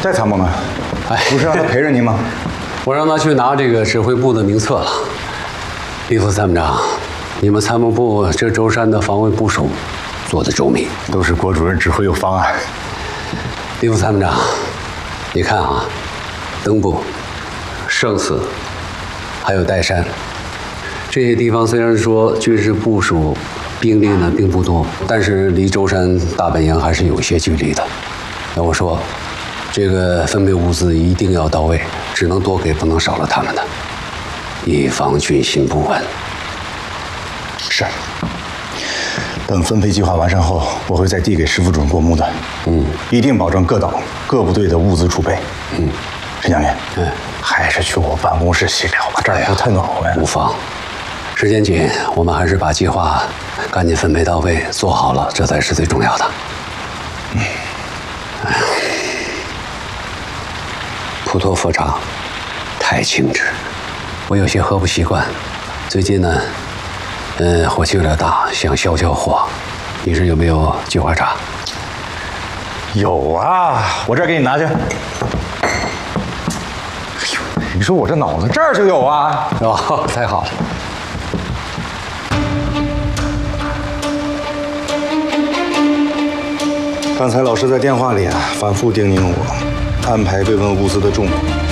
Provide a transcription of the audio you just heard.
带参谋呢？ 哎， 不是让他陪着您吗？ 我让他去拿这个指挥部的名册了。李副参谋长，你们参谋部这舟山的防卫部署做得周密， 都是郭主任指挥有方案。 李副参谋长，你看啊，登步、胜寺，还有岱山，这些地方虽然说军事部署兵力呢并不多，但是离舟山大本营还是有些距离的。那我说，这个分配物资一定要到位，只能多给，不能少了他们的，以防军心不稳。 是。等分配计划完善后，我会再递给师副主任过目的。一定保证各岛各部队的物资储备。陈将军，还是去我办公室细聊吧，这儿不太暖和呀。 无妨，时间紧，我们还是把计划赶紧分配到位，做好了，这才是最重要的。普陀佛茶太清脂，我有些喝不习惯。最近呢，火气有点大，想消消火。你这有没有菊花茶？ 有啊，我这儿给你拿去。哎呦，你说我这脑子这儿就有啊！ 哦，太好了。 刚才老师在电话里反复叮咛我，安排慰问物资的重点。